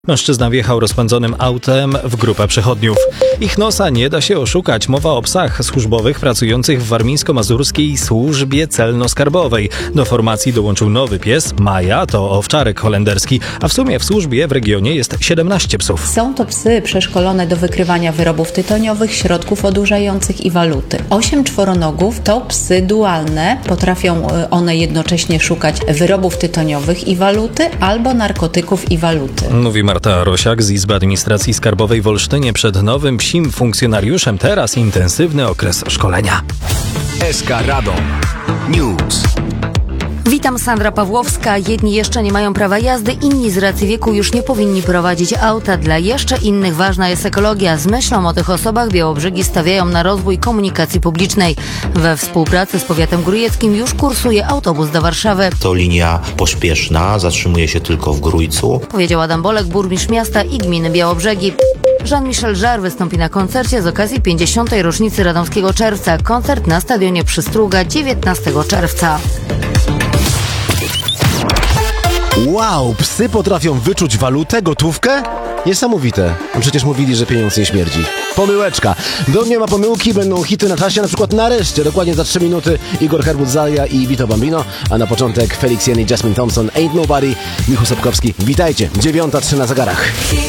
Mężczyzna wjechał rozpędzonym autem w grupę przechodniów. Ich nosa nie da się oszukać. Mowa o psach służbowych pracujących w warmińsko-mazurskiej służbie celno-skarbowej. Do formacji dołączył nowy pies, Maja, to owczarek holenderski, a w sumie w służbie w regionie jest 17 psów. Są to psy przeszkolone do wykrywania wyrobów tytoniowych, środków odurzających i waluty. 8 czworonogów to psy dualne. Potrafią one jednocześnie szukać wyrobów tytoniowych i waluty albo narkotyków i waluty. Mówi Marta Rosiak z Izby Administracji Skarbowej w Olsztynie. Przed nowym psim funkcjonariuszem teraz intensywny okres szkolenia. SK Radom News. Witam, Sandra Pawłowska. Jedni jeszcze nie mają prawa jazdy, inni z racji wieku już nie powinni prowadzić auta. Dla jeszcze innych ważna jest ekologia. Z myślą o tych osobach Białobrzegi stawiają na rozwój komunikacji publicznej. We współpracy z powiatem grójeckim już kursuje autobus do Warszawy. To linia pośpieszna, zatrzymuje się tylko w Grójcu. Powiedział Adam Bolek, burmistrz miasta i gminy Białobrzegi. Jean-Michel Jarre wystąpi na koncercie z okazji 50. rocznicy Radomskiego Czerwca. Koncert na stadionie Przystruga 19 czerwca. Wow, psy potrafią wyczuć walutę, gotówkę? Niesamowite. A przecież mówili, że pieniądz nie śmierdzi. Pomyłeczka. Do nie ma pomyłki, będą hity na czasie, na przykład nareszcie, dokładnie za 3 minuty Igor Herbut-Zaja i Vito Bambino, a na początek Felix Jen i Jasmine Thompson, Ain't Nobody, Michał Sapkowski. Witajcie, 9:03 na zegarach.